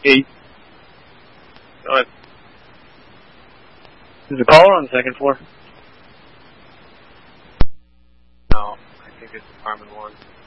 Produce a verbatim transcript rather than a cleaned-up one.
Eight. Go ahead. Is the caller on the second floor? No, I think it's apartment one.